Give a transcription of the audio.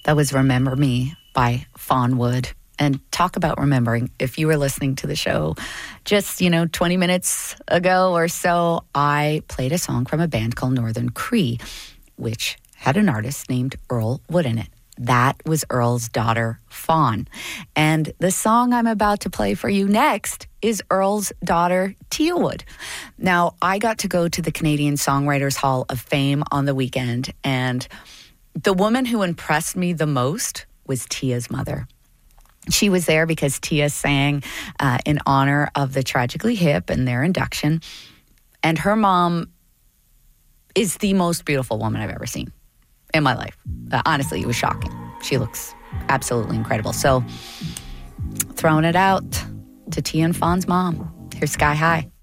That was Remember Me by Fawn Wood. And talk about remembering. If you were listening to the show just, 20 minutes ago or so, I played a song from a band called Northern Cree, which had an artist named Earl Wood in it. That was Earl's daughter, Fawn. And the song I'm about to play for you next is Earl's daughter, Tia Wood. Now, I got to go to the Canadian Songwriters Hall of Fame on the weekend, and the woman who impressed me the most was Tia's mother. She was there because Tia sang in honor of the Tragically Hip and their induction. And her mom is the most beautiful woman I've ever seen in my life. Honestly, it was shocking. She looks absolutely incredible. So, throwing it out to Tia and Fawn's mom. Here's Sky High.